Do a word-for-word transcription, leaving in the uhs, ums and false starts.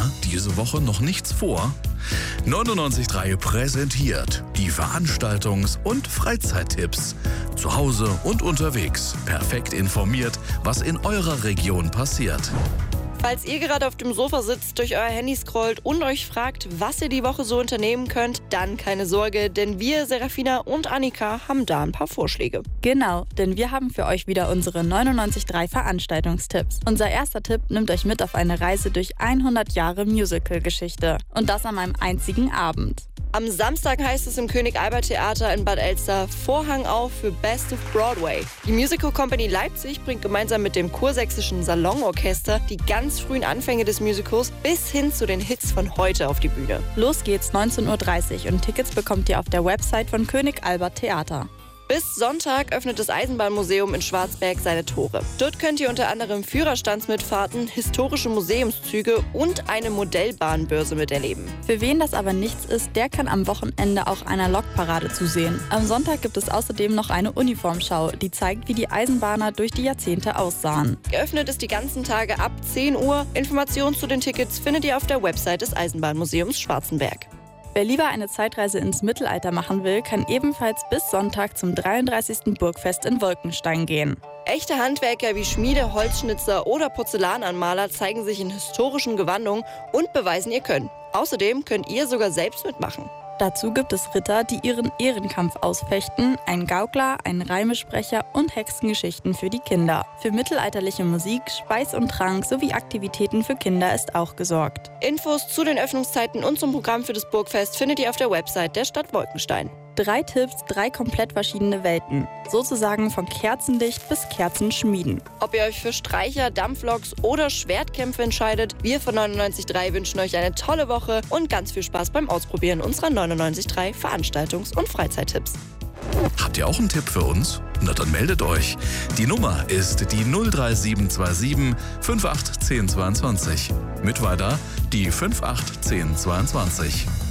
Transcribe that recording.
Na, diese Woche noch nichts vor? neunundneunzig Komma drei präsentiert die Veranstaltungs- und Freizeittipps. Zu Hause und unterwegs. Perfekt informiert, was in eurer Region passiert. Falls ihr gerade auf dem Sofa sitzt, durch euer Handy scrollt und euch fragt, was ihr die Woche so unternehmen könnt, dann keine Sorge, denn wir, Serafina und Annika, haben da ein paar Vorschläge. Genau, denn wir haben für euch wieder unsere neunundneunzig Komma drei Veranstaltungstipps. Unser erster Tipp nimmt euch mit auf eine Reise durch hundert Jahre Musical-Geschichte. Und das an einem einzigen Abend. Am Samstag heißt es im König Albert Theater in Bad Elster Vorhang auf für Best of Broadway. Die Musical Company Leipzig bringt gemeinsam mit dem Kursächsischen Salonorchester die ganz frühen Anfänge des Musicals bis hin zu den Hits von heute auf die Bühne. Los geht's neunzehn Uhr dreißig und Tickets bekommt ihr auf der Website von König Albert Theater. Bis Sonntag öffnet das Eisenbahnmuseum in Schwarzberg seine Tore. Dort könnt ihr unter anderem Führerstandsmitfahrten, historische Museumszüge und eine Modellbahnbörse miterleben. Für wen das aber nichts ist, der kann am Wochenende auch einer Lokparade zusehen. Am Sonntag gibt es außerdem noch eine Uniformschau, die zeigt, wie die Eisenbahner durch die Jahrzehnte aussahen. Geöffnet ist die ganzen Tage ab zehn Uhr. Informationen zu den Tickets findet ihr auf der Website des Eisenbahnmuseums Schwarzenberg. Wer lieber eine Zeitreise ins Mittelalter machen will, kann ebenfalls bis Sonntag zum dreiunddreißigsten Burgfest in Wolkenstein gehen. Echte Handwerker wie Schmiede, Holzschnitzer oder Porzellananmaler zeigen sich in historischen Gewandungen und beweisen ihr Können. Außerdem könnt ihr sogar selbst mitmachen. Dazu gibt es Ritter, die ihren Ehrenkampf ausfechten, einen Gaukler, einen Reimesprecher und Hexengeschichten für die Kinder. Für mittelalterliche Musik, Speis und Trank sowie Aktivitäten für Kinder ist auch gesorgt. Infos zu den Öffnungszeiten und zum Programm für das Burgfest findet ihr auf der Website der Stadt Wolkenstein. Drei Tipps, drei komplett verschiedene Welten. Sozusagen von Kerzenlicht bis Kerzenschmieden. Ob ihr euch für Streicher, Dampfloks oder Schwertkämpfe entscheidet, wir von neunundneunzig Komma drei wünschen euch eine tolle Woche und ganz viel Spaß beim Ausprobieren unserer neunundneunzig Komma drei Veranstaltungs- und Freizeittipps. Habt ihr auch einen Tipp für uns? Na dann meldet euch. Die Nummer ist die null drei sieben zwei sieben fünf acht eins null zwei zwei. Mit weiter die fünf acht eins null zwei zwei.